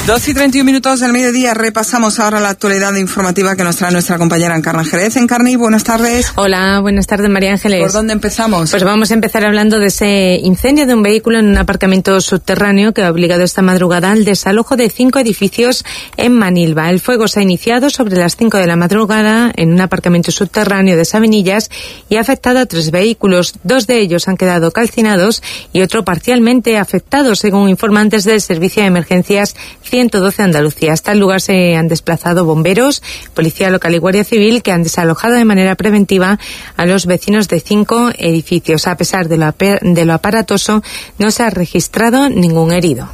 2:31 del mediodía. Repasamos ahora la actualidad informativa que nos trae nuestra compañera Encarna Jerez. Encarni, buenas tardes. Hola, buenas tardes, María Ángeles. ¿Por dónde empezamos? Pues vamos a empezar hablando de ese incendio de un vehículo en un aparcamiento subterráneo que ha obligado esta madrugada al desalojo de 5 edificios en Manilva. El fuego se ha iniciado sobre las 5 de la madrugada en un aparcamiento subterráneo de Sabenillas y ha afectado a 3 vehículos. 2 de ellos han quedado calcinados y otro parcialmente afectado, según informantes del Servicio de Emergencias 112 Andalucía. Hasta el lugar se han desplazado bomberos, policía local y guardia civil, que han desalojado de manera preventiva a los vecinos de 5 edificios. A pesar de lo aparatoso, no se ha registrado ningún herido.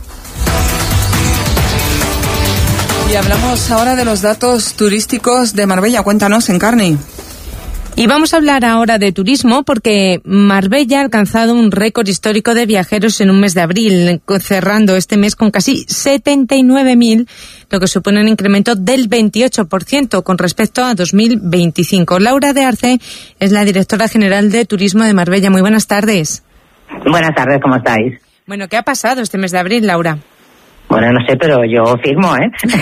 Y hablamos ahora de los datos turísticos de Marbella. Cuéntanos, Encarni. Y vamos a hablar ahora de turismo porque Marbella ha alcanzado un récord histórico de viajeros en un mes de abril, cerrando este mes con casi 79.000, lo que supone un incremento del 28% con respecto a 2025. Laura de Arce es la directora general de Turismo de Marbella. Muy buenas tardes. Buenas tardes, ¿cómo estáis? Bueno, ¿qué ha pasado este mes de abril, Laura? Bueno, no sé, pero yo firmo,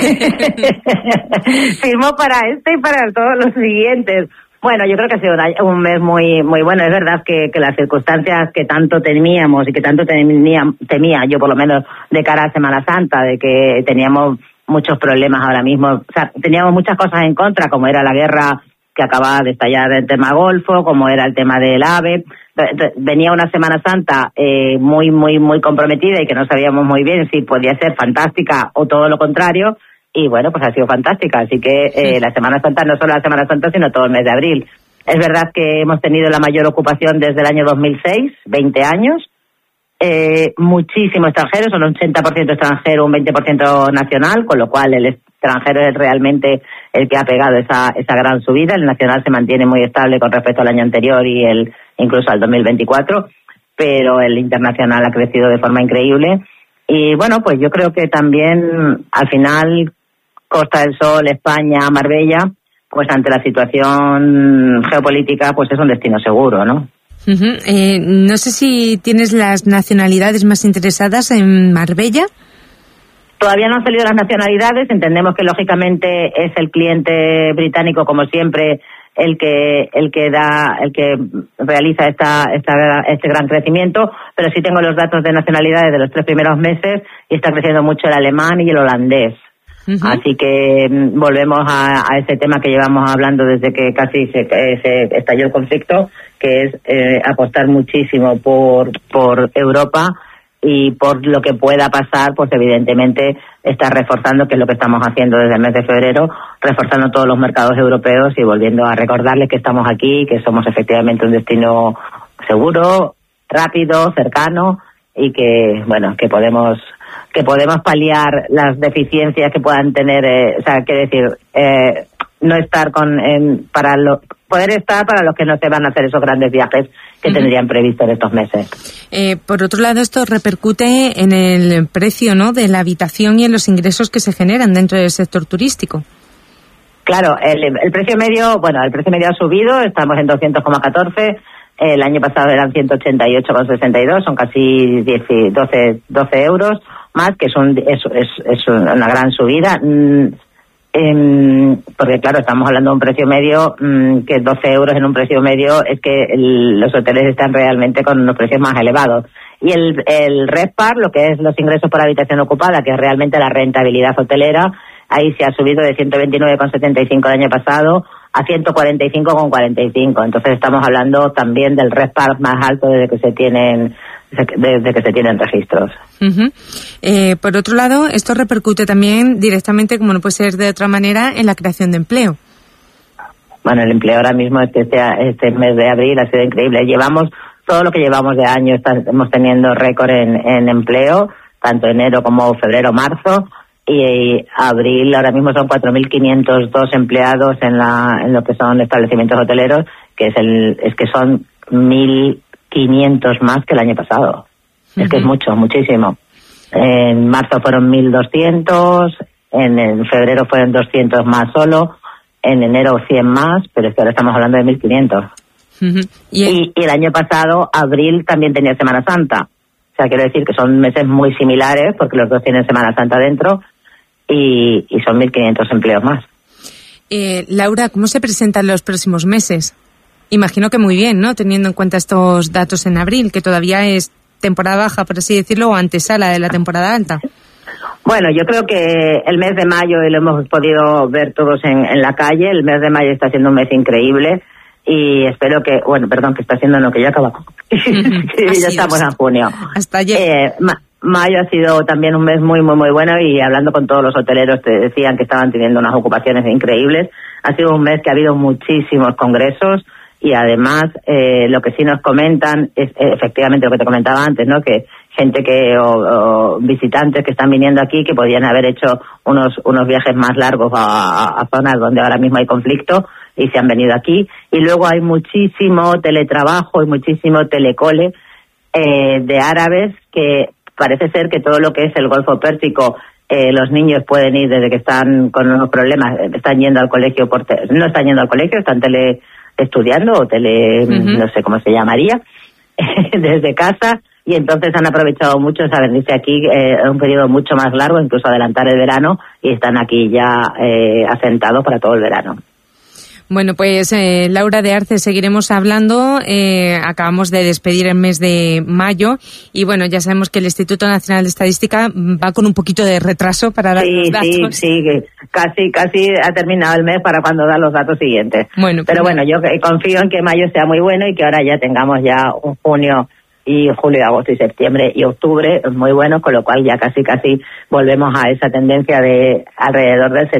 Firmo para este y para todos los siguientes. Bueno, yo creo que ha sido un mes muy muy bueno. Es verdad que las circunstancias que tanto temíamos y que tanto temía, yo por lo menos de cara a Semana Santa, de que teníamos muchos problemas ahora mismo. O sea, teníamos muchas cosas en contra, como era la guerra que acababa de estallar en tema Golfo, como era el tema del AVE. Venía una Semana Santa muy muy muy comprometida y que no sabíamos muy bien si podía ser fantástica o todo lo contrario. Y bueno, pues ha sido fantástica, así que la Semana Santa, no solo la Semana Santa, sino todo el mes de abril. Es verdad que hemos tenido la mayor ocupación desde el año 2006, 20 años, muchísimo extranjero, son un 80% extranjero, un 20% nacional, con lo cual el extranjero es realmente el que ha pegado esa gran subida. El nacional se mantiene muy estable con respecto al año anterior y incluso al 2024, pero el internacional ha crecido de forma increíble. Y bueno, pues yo creo que también al final Costa del Sol, España, Marbella, pues ante la situación geopolítica, pues es un destino seguro, ¿no? No sé si tienes las nacionalidades más interesadas en Marbella. Todavía no han salido las nacionalidades. Entendemos que lógicamente es el cliente británico, como siempre, el que realiza este gran crecimiento, pero sí tengo los datos de nacionalidades de los 3 primeros meses y está creciendo mucho el alemán y el holandés. Así que volvemos a ese tema que llevamos hablando desde que casi se estalló el conflicto, que es apostar muchísimo por Europa y por lo que pueda pasar, pues evidentemente está reforzando, que es lo que estamos haciendo desde el mes de febrero, reforzando todos los mercados europeos y volviendo a recordarles que estamos aquí, que somos efectivamente un destino seguro, rápido, cercano y que, bueno, que podemos paliar las deficiencias que puedan tener, no estar poder estar para los que no se van a hacer esos grandes viajes que tendrían previsto en estos meses. Por otro lado, esto repercute en el precio, ¿no?, de la habitación y en los ingresos que se generan dentro del sector turístico. Claro, el precio medio ha subido, estamos en 200,14. El año pasado eran 188,62, son casi 12 euros más, que es una gran subida. Porque claro, estamos hablando de un precio medio, que 12 euros en un precio medio es que los hoteles están realmente con unos precios más elevados. Y el RevPAR, lo que es los ingresos por habitación ocupada, que es realmente la rentabilidad hotelera, ahí se ha subido de 129,75 el año pasado a 145,45. Entonces estamos hablando también del RevPAR más alto desde que se tienen registros. Por otro lado, esto repercute también directamente, como no puede ser de otra manera, en la creación de empleo. Bueno, el empleo ahora mismo este mes de abril ha sido increíble. Llevamos todo lo que llevamos de año, estamos teniendo récord en empleo, tanto enero como febrero, marzo. Y abril ahora mismo son 4.502 empleados en lo que son establecimientos hoteleros, que que son 1.500 más que el año pasado. Es que es muchísimo. En marzo fueron 1.200, en febrero fueron 200 más solo, en enero 100 más, pero es que ahora estamos hablando de 1.500. Y el año pasado, abril, también tenía Semana Santa. O sea, quiero decir que son meses muy similares, porque los dos tienen Semana Santa dentro. y son 1.500 empleos más. Laura, ¿cómo se presentan los próximos meses? Imagino que muy bien, ¿no? Teniendo en cuenta estos datos en abril, que todavía es temporada baja, por así decirlo, o antesala de la temporada alta. Bueno, yo creo que el mes de mayo, y lo hemos podido ver todos en la calle, el mes de mayo está siendo un mes increíble y espero que, que está siendo que ya acaba. Ya estamos en junio. Hasta ayer. Mayo ha sido también un mes muy, muy, muy bueno, y hablando con todos los hoteleros te decían que estaban teniendo unas ocupaciones increíbles. Ha sido un mes que ha habido muchísimos congresos y además lo que sí nos comentan es efectivamente lo que te comentaba antes, ¿no? Que gente o visitantes que están viniendo aquí que podían haber hecho unos viajes más largos a zonas donde ahora mismo hay conflicto y se han venido aquí. Y luego hay muchísimo teletrabajo y muchísimo telecole de árabes, que parece ser que todo lo que es el Golfo Pérsico, los niños pueden ir desde que están con unos problemas, están yendo al colegio, no están yendo al colegio, están estudiando o no sé cómo se llamaría, desde casa, y entonces han aprovechado mucho esa venirse aquí un periodo mucho más largo, incluso adelantar el verano, y están aquí ya asentados para todo el verano. Bueno, pues Laura de Arce, seguiremos hablando. Acabamos de despedir el mes de mayo y bueno, ya sabemos que el Instituto Nacional de Estadística va con un poquito de retraso para dar los datos. Sí, que casi ha terminado el mes para cuando da los datos siguientes. Bueno, pero bueno, yo confío en que mayo sea muy bueno y que ahora ya tengamos ya un junio y julio, agosto y septiembre y octubre muy buenos, con lo cual ya casi volvemos a esa tendencia de alrededor del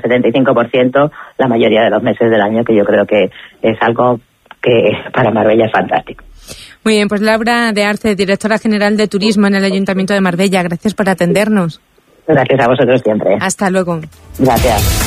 70-75% la mayoría de los meses del año, que yo creo que es algo que para Marbella es fantástico. Muy bien, pues Laura de Arce, directora general de Turismo en el Ayuntamiento de Marbella, gracias por atendernos. Gracias a vosotros siempre. Hasta luego. Gracias.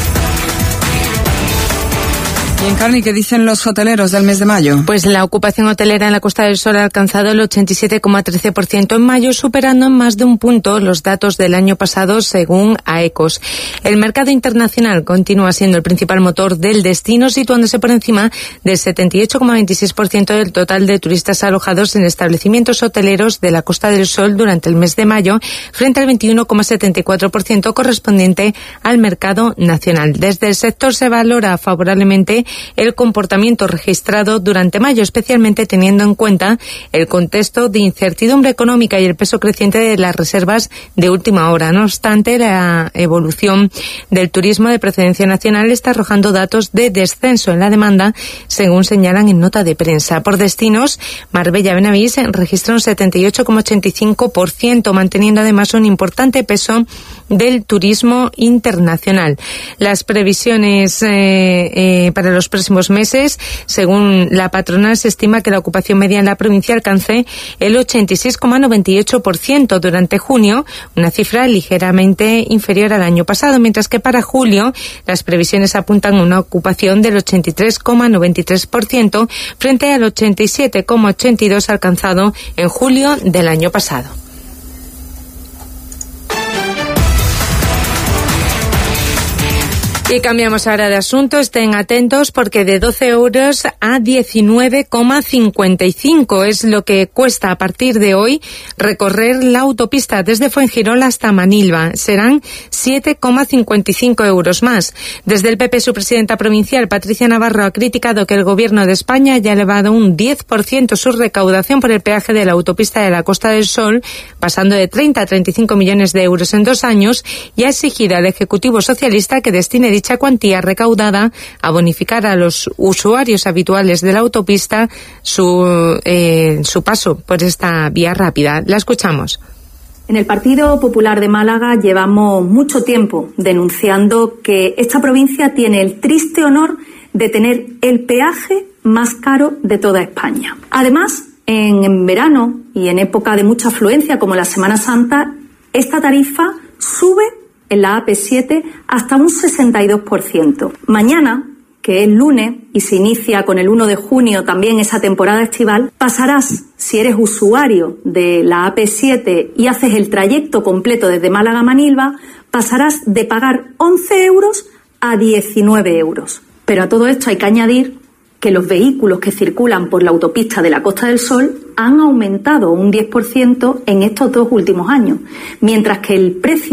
Y Encarni, ¿qué dicen los hoteleros del mes de mayo? Pues la ocupación hotelera en la Costa del Sol ha alcanzado el 87,13% en mayo, superando en más de un punto los datos del año pasado, según AECOS. El mercado internacional continúa siendo el principal motor del destino, situándose por encima del 78,26% del total de turistas alojados en establecimientos hoteleros de la Costa del Sol durante el mes de mayo, frente al 21,74% correspondiente al mercado nacional. Desde el sector se valora favorablemente el comportamiento registrado durante mayo, especialmente teniendo en cuenta el contexto de incertidumbre económica y el peso creciente de las reservas de última hora. No obstante, la evolución del turismo de procedencia nacional está arrojando datos de descenso en la demanda, según señalan en nota de prensa. Por destinos, Marbella-Benavís registra un 78,85%, manteniendo además un importante peso del turismo internacional. Las previsiones para los próximos meses, según la patronal, se estima que la ocupación media en la provincia alcance el 86,98% durante junio, una cifra ligeramente inferior al año pasado, mientras que para julio las previsiones apuntan a una ocupación del 83,93% frente al 87,82% alcanzado en julio del año pasado. Y cambiamos ahora de asunto. Estén atentos porque de 12 euros a 19,55 es lo que cuesta a partir de hoy recorrer la autopista desde Fuengirola hasta Manilva. Serán 7,55 euros más. Desde el PP, su presidenta provincial, Patricia Navarro, ha criticado que el Gobierno de España haya elevado un 10% su recaudación por el peaje de la autopista de la Costa del Sol, pasando de 30 a 35 millones de euros en 2 años, y ha exigido al Ejecutivo socialista que destine dicha cuantía recaudada a bonificar a los usuarios habituales de la autopista su paso por esta vía rápida. La escuchamos. En el Partido Popular de Málaga llevamos mucho tiempo denunciando que esta provincia tiene el triste honor de tener el peaje más caro de toda España. Además, en verano y en época de mucha afluencia como la Semana Santa, esta tarifa sube en la AP7 hasta un 62%. Mañana, que es lunes y se inicia con el 1 de junio también esa temporada estival, pasarás, si eres usuario de la AP7 y haces el trayecto completo desde Málaga a Manilva, pasarás de pagar 11 euros a 19 euros. Pero a todo esto hay que añadir que los vehículos que circulan por la autopista de la Costa del Sol han aumentado un 10% en estos 2 últimos años, mientras que el precio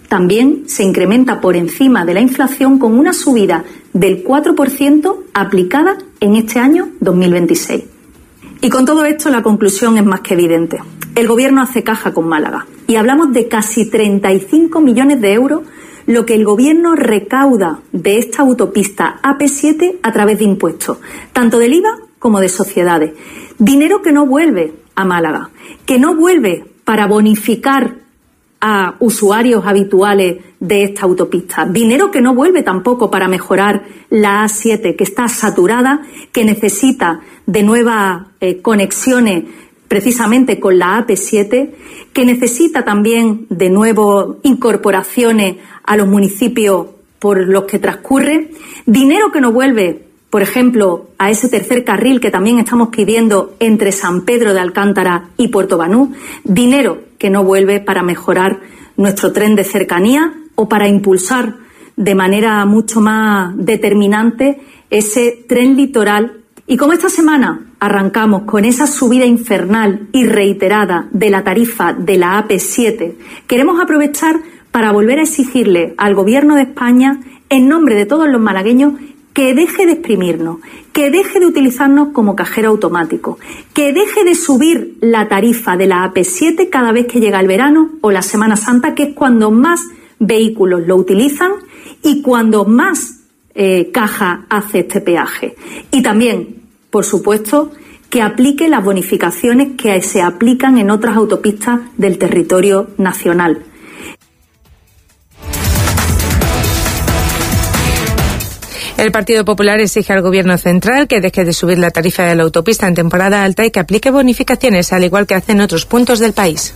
también se incrementa por encima de la inflación con una subida del 4% aplicada en este año 2026. Y con todo esto la conclusión es más que evidente. El Gobierno hace caja con Málaga y hablamos de casi 35 millones de euros lo que el Gobierno recauda de esta autopista AP7 a través de impuestos, tanto del IVA como de sociedades. Dinero que no vuelve a Málaga, que no vuelve para bonificar a usuarios habituales de esta autopista. Dinero que no vuelve tampoco para mejorar la A7, que está saturada, que necesita de nuevas conexiones precisamente con la AP7, que necesita también de nuevas incorporaciones a los municipios por los que transcurre. Dinero que no vuelve, por ejemplo, a ese tercer carril que también estamos pidiendo entre San Pedro de Alcántara y Puerto Banús. Dinero que no vuelve para mejorar nuestro tren de cercanía o para impulsar de manera mucho más determinante ese tren litoral. Y como esta semana arrancamos con esa subida infernal y reiterada de la tarifa de la AP7, queremos aprovechar para volver a exigirle al Gobierno de España, en nombre de todos los malagueños, que deje de exprimirnos, que deje de utilizarnos como cajero automático, que deje de subir la tarifa de la AP7 cada vez que llega el verano o la Semana Santa, que es cuando más vehículos lo utilizan y cuando más caja hace este peaje. Y también, por supuesto, que aplique las bonificaciones que se aplican en otras autopistas del territorio nacional. El Partido Popular exige al Gobierno central que deje de subir la tarifa de la autopista en temporada alta y que aplique bonificaciones, al igual que hace en otros puntos del país.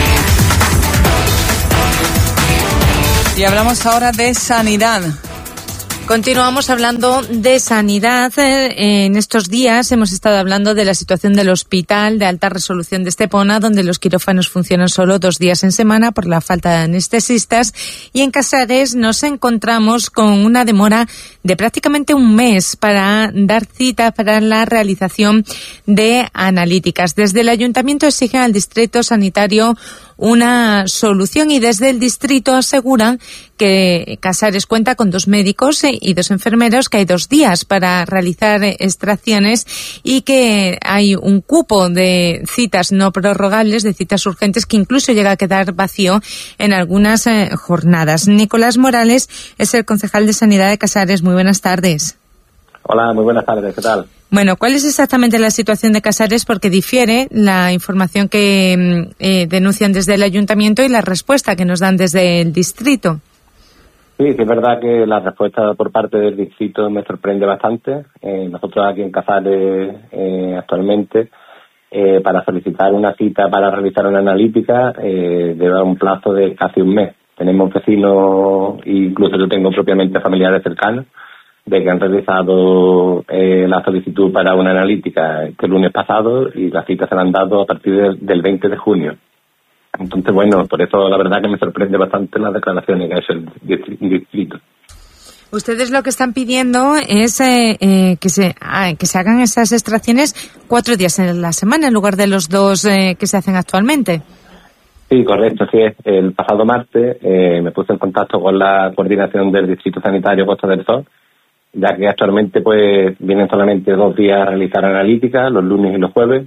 Y hablamos ahora de sanidad. Continuamos hablando de sanidad. En estos días hemos estado hablando de la situación del hospital de alta resolución de Estepona, donde los quirófanos funcionan solo 2 días en semana por la falta de anestesistas. Y en Casares nos encontramos con una demora de prácticamente un mes para dar cita para la realización de analíticas. Desde el Ayuntamiento exigen al Distrito Sanitario una solución y desde el distrito aseguran que Casares cuenta con 2 médicos y 2 enfermeros, que hay 2 días para realizar extracciones y que hay un cupo de citas no prorrogables, de citas urgentes, que incluso llega a quedar vacío en algunas jornadas. Nicolás Morales es el concejal de Sanidad de Casares. Muy buenas tardes. Hola, muy buenas tardes. ¿Qué tal? Bueno, ¿cuál es exactamente la situación de Casares? Porque difiere la información que denuncian desde el Ayuntamiento y la respuesta que nos dan desde el distrito. Sí, es verdad que la respuesta por parte del distrito me sorprende bastante. Nosotros aquí en Casares actualmente, para solicitar una cita para realizar una analítica, lleva un plazo de casi un mes. Tenemos vecinos, incluso yo tengo propiamente familiares cercanos, de que han realizado la solicitud para una analítica este lunes pasado y las citas se han dado a partir del 20 de junio. Entonces, bueno, por eso la verdad que me sorprende bastante las declaraciones que ha hecho el distrito. Ustedes lo que están pidiendo es que se hagan esas extracciones 4 días en la semana en lugar de los 2 que se hacen actualmente. Sí, correcto, sí es. El pasado martes me puse en contacto con la coordinación del Distrito Sanitario Costa del Sol, ya que actualmente pues vienen solamente 2 días a realizar analíticas, los lunes y los jueves,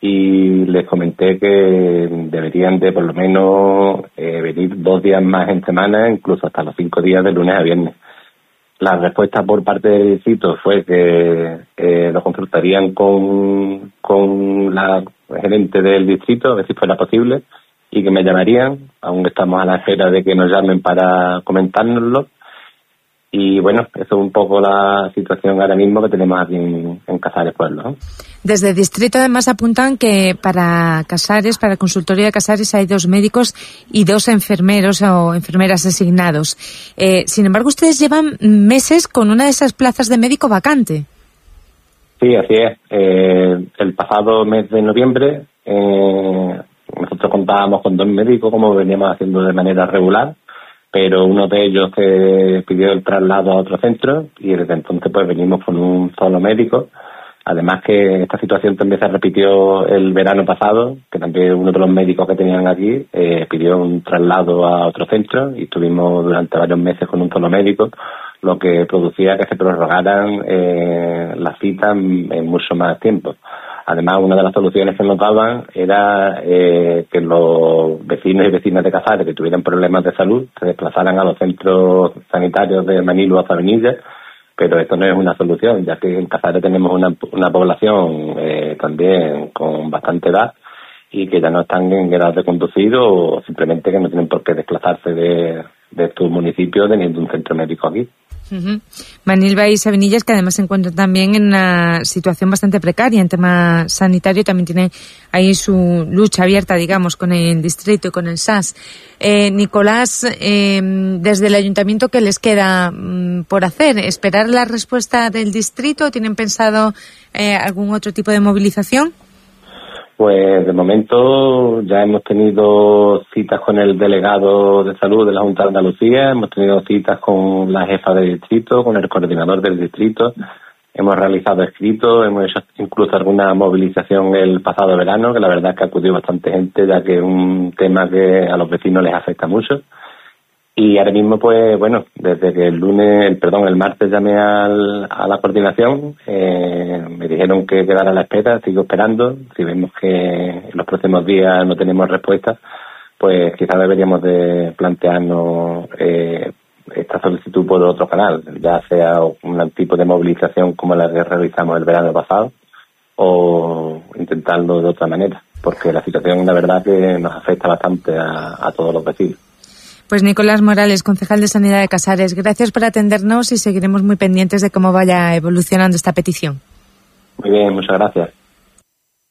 y les comenté que deberían de por lo menos venir 2 días más en semana, incluso hasta los 5 días de lunes a viernes. La respuesta por parte del distrito fue que lo consultarían con la gerente del distrito, a ver si fuera posible, y que me llamarían. Aún estamos a la espera de que nos llamen para comentárnoslo. Y bueno, eso es un poco la situación ahora mismo que tenemos aquí en Casares Pueblo, ¿no? Desde el distrito además apuntan que para Casares, para el consultorio de Casares, hay 2 médicos y 2 enfermeros o enfermeras asignados. Sin embargo, ustedes llevan meses con una de esas plazas de médico vacante. Sí, así es. El pasado mes de noviembre nosotros contábamos con 2 médicos, como veníamos haciendo de manera regular, pero uno de ellos que pidió el traslado a otro centro y desde entonces pues venimos con un solo médico Además que esta situación también se repitió el verano pasado, que también uno de los médicos que tenían aquí pidió un traslado a otro centro y estuvimos durante varios meses con un solo médico, lo que producía que se prorrogaran las citas en mucho más tiempo. Además, una de las soluciones que nos daban era que los vecinos y vecinas de Casares que tuvieran problemas de salud se desplazaran a los centros sanitarios de Manilva o Zabinilla, pero esto no es una solución, ya que en Casares tenemos una población también con bastante edad y que ya no están en edad de conducir o simplemente que no tienen por qué desplazarse de estos municipios teniendo un centro médico aquí. Uh-huh. Manilva y Sabinillas, que además se encuentran también en una situación bastante precaria en tema sanitario, también tienen ahí su lucha abierta, digamos, con el distrito y con el SAS. Nicolás, desde el ayuntamiento, ¿qué les queda por hacer? ¿Esperar la respuesta del distrito? ¿Tienen pensado algún otro tipo de movilización? Pues de momento ya hemos tenido citas con el delegado de salud de la Junta de Andalucía, hemos tenido citas con la jefa del distrito, con el coordinador del distrito, hemos realizado escritos, hemos hecho incluso alguna movilización el pasado verano, que la verdad es que acudió bastante gente, ya que es un tema que a los vecinos les afecta mucho. Y ahora mismo, pues bueno, desde que el martes llamé a la coordinación, me dijeron que quedara a la espera, sigo esperando. Si vemos que en los próximos días no tenemos respuesta, pues quizás deberíamos de plantearnos esta solicitud por otro canal, ya sea un tipo de movilización como la que realizamos el verano pasado, o intentarlo de otra manera, porque la situación, la verdad, que nos afecta bastante a todos los vecinos. Pues Nicolás Morales, concejal de Sanidad de Casares, gracias por atendernos y seguiremos muy pendientes de cómo vaya evolucionando esta petición. Muy bien, muchas gracias.